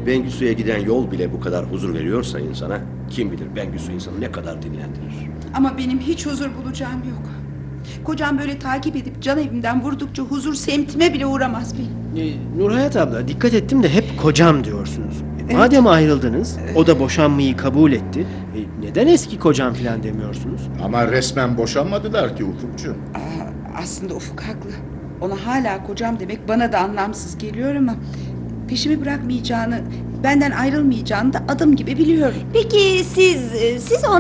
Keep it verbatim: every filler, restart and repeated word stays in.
Bengüsü'ye giden yol bile bu kadar huzur veriyorsa insana, kim bilir Bengüsü insanı ne kadar dinlendirir. Ama benim hiç huzur bulacağım yok. Kocam böyle takip edip can evimden vurdukça huzur semtime bile uğramaz benim. Ee, Nurhayat abla, dikkat ettim de hep kocam diyorsunuz. E, Evet. Madem ayrıldınız, o da boşanmayı kabul etti. E, neden eski kocam falan demiyorsunuz? Ama resmen boşanmadılar ki Ufukcuğum. Aa, aslında Ufuk haklı. Ona hala kocam demek bana da anlamsız geliyor ama peşimi bırakmayacağını, benden ayrılmayacağını da adım gibi biliyorum. Peki siz, siz